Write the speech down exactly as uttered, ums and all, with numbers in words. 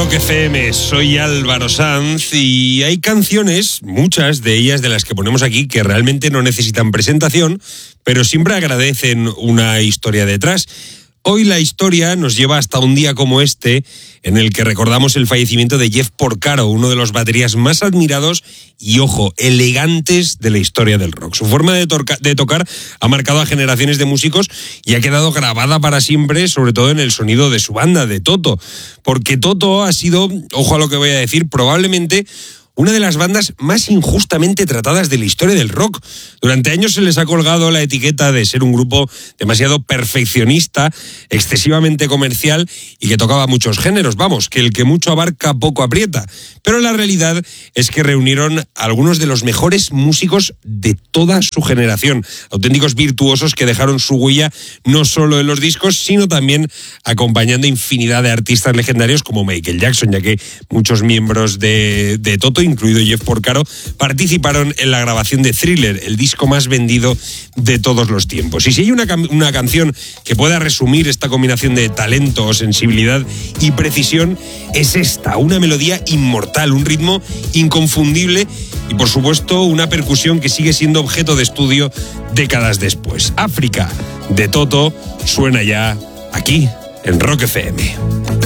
Rock F M, soy Álvaro Sanz y hay canciones, muchas de ellas de las que ponemos aquí, que realmente no necesitan presentación, pero siempre agradecen una historia detrás. Hoy la historia nos lleva hasta un día como este, en el que recordamos el fallecimiento de Jeff Porcaro, uno de los baterías más admirados y, ojo, elegantes de la historia del rock. Su forma de, torca- de tocar ha marcado a generaciones de músicos y ha quedado grabada para siempre, sobre todo en el sonido de su banda, de Toto. Porque Toto ha sido, ojo a lo que voy a decir, probablemente una de las bandas más injustamente tratadas de la historia del rock. Durante años se les ha colgado la etiqueta de ser un grupo demasiado perfeccionista, excesivamente comercial y que tocaba muchos géneros. Vamos, que el que mucho abarca poco aprieta. Pero la realidad es que reunieron a algunos de los mejores músicos de toda su generación. Auténticos virtuosos que dejaron su huella no solo en los discos, sino también acompañando infinidad de artistas legendarios como Michael Jackson, ya que muchos miembros de, de Toto, incluido Jeff Porcaro, participaron en la grabación de Thriller, el disco más vendido de todos los tiempos. Y si hay una, una canción que pueda resumir esta combinación de talento, sensibilidad y precisión, es esta, una melodía inmortal, un ritmo inconfundible y, por supuesto, una percusión que sigue siendo objeto de estudio décadas después. África, de Toto, suena ya aquí en Rock F M.